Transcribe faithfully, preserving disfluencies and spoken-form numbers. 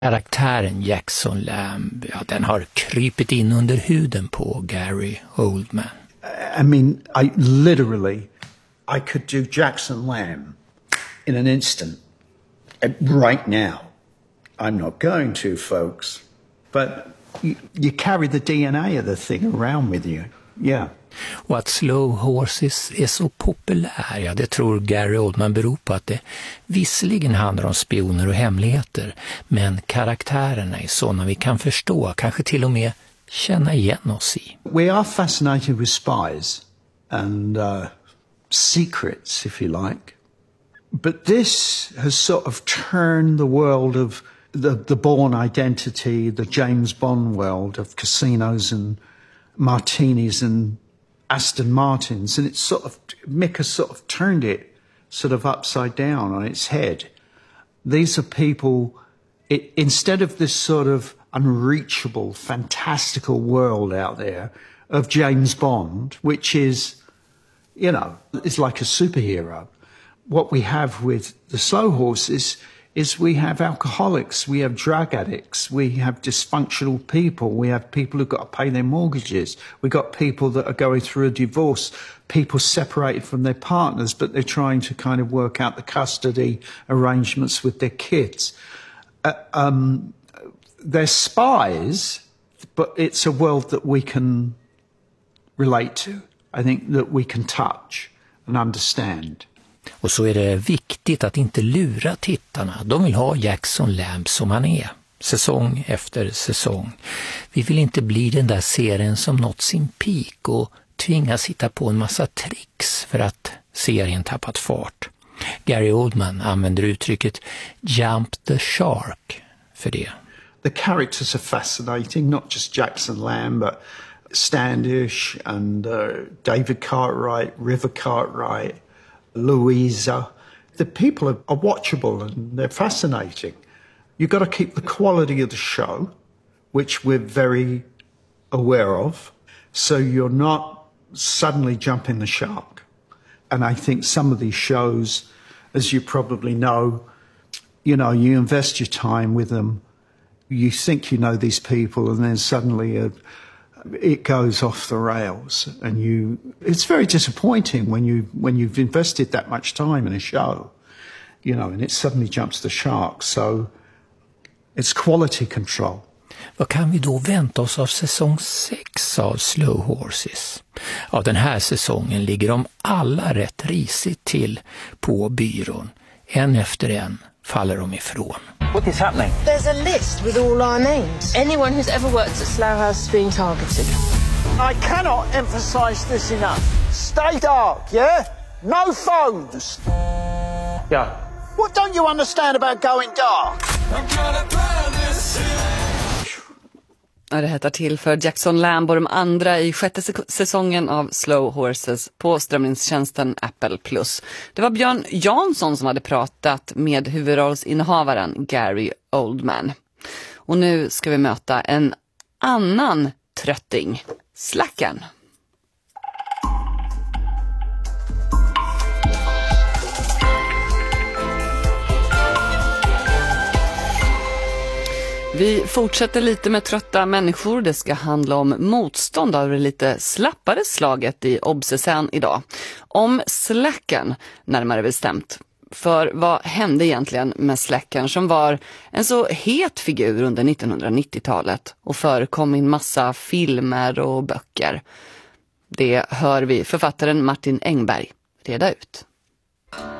Karaktären Jackson Lamb, ja, den har krypit in under huden på Gary Oldman. I mean, I literally, I could do Jackson Lamb in an instant, right now. I'm not going to, folks. But you, you carry the D N A of the thing around with you, yeah. Och att Slow Horses är så populär, ja, det tror Gary Oldman beror på att det visserligen handlar om spioner och hemligheter, men karaktärerna är sådana vi kan förstå, kanske till och med känna igen oss i. We are fascinated with spies and uh, secrets, if you like. But this has sort of turned the world of the, the Bourne identity, the James Bond world of casinos and martinis and Aston Martins, and it's sort of, Mick has sort of turned it sort of upside down on its head. These are people, it, instead of this sort of unreachable, fantastical world out there of James Bond, which is, you know, is like a superhero. What we have with the Slow Horses is we have alcoholics, we have drug addicts, we have dysfunctional people, we have people who've got to pay their mortgages, we've got people that are going through a divorce, people separated from their partners, but they're trying to kind of work out the custody arrangements with their kids. Uh, um, they're spies, but it's a world that we can relate to. I think that we can touch and understand. Och så är det viktigt att inte lura tittarna. De vill ha Jackson Lamb som han är, säsong efter säsong. Vi vill inte bli den där serien som nått sin peak och tvingas hitta på en massa tricks för att serien tappat fart. Gary Oldman använder uttrycket jump the shark för det. The characters are fascinating, not just Jackson Lamb, but Standish and uh, David Cartwright, River Cartwright, Louisa. The people are, are watchable and they're fascinating. You've got to keep the quality of the show, which we're very aware of, so you're not suddenly jumping the shark. And I think some of these shows, as you probably know, you know, you invest your time with them, you think you know these people, and then suddenly a, it goes off the rails, and you it's very disappointing when you when you've invested that much time in a show, you know, and it suddenly jumps the shark. So it's quality control. Vad kan vi då vänta oss av säsong sex av Slow Horses? Av den här säsongen ligger de alla rätt risigt till på byrån. En efter en faller de ifrån. What is happening? There's a list with all our names. Anyone who's ever worked at Slough House is being targeted. I cannot emphasize this enough. Stay dark, yeah? No phones. Yeah. What don't you understand about going dark? Ja, det hettar till för Jackson Lamb och de andra i sjätte säsongen av Slow Horses på strömningstjänsten Apple plus. Det var Björn Jansson som hade pratat med huvudrollsinnehavaren Gary Oldman. Och nu ska vi möta en annan trötting, Slacken. Vi fortsätter lite med trötta människor. Det ska handla om motstånd av det lite slappare slaget i Obsessan idag. Om Slacken, närmare bestämt. För vad hände egentligen med Slacken som var en så het figur under nittonhundranittiotalet och förekom i en massa filmer och böcker? Det hör vi författaren Martin Engberg reda ut.